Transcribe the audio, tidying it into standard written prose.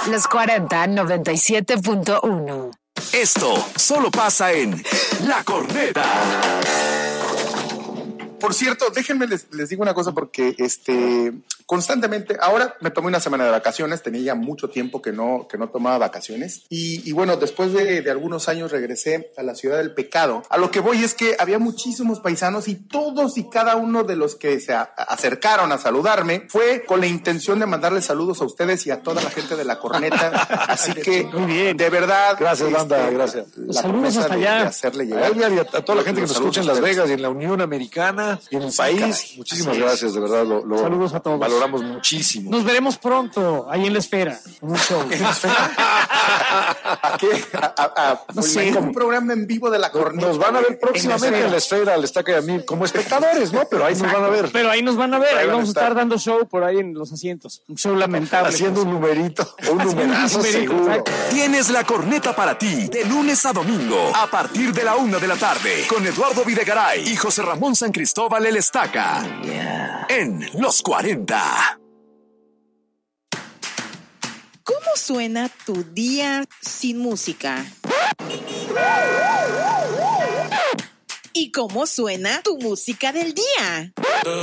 Los 40 97.1. Esto solo pasa en La Corneta. Por cierto, déjenme les digo una cosa porque constantemente, ahora me tomé una semana de vacaciones, tenía ya mucho tiempo que no tomaba vacaciones y bueno, después de algunos años regresé a la ciudad del pecado. A lo que voy es que había muchísimos paisanos y todos y cada uno de los que se acercaron a saludarme fue con la intención de mandarles saludos a ustedes y a toda la gente de La Corneta. Así que, muy bien. De verdad. Gracias, banda, gracias. Saludos hasta allá. De hacerle A llegar. Edgar y a toda la gente que nos escucha en Las Vegas y en la Unión Americana y en el país. caray. Muchísimas gracias, de verdad. Lo Saludos a todos. valoramos muchísimo. Nos veremos pronto ahí en la esfera. En un show. ¿A qué? No sé. Un programa en vivo de La Corneta. Nos van a ver próximamente en la esfera, al Estaca y a mí, como espectadores, ¿no? Pero ahí nos van a ver. Pero ahí nos van a ver. Ahí Ahí van a vamos a estar. estar dando show por ahí en los asientos. Un show lamentable. Haciendo un numerito, un numerazo seguro. exacto. Tienes La Corneta para ti de lunes a domingo a partir de la 1 de la tarde con Eduardo Videgaray y José Ramón San Cristóbal el Estaca en Los 40. ¿Cómo suena tu día sin música? ¿Y cómo suena tu música del día?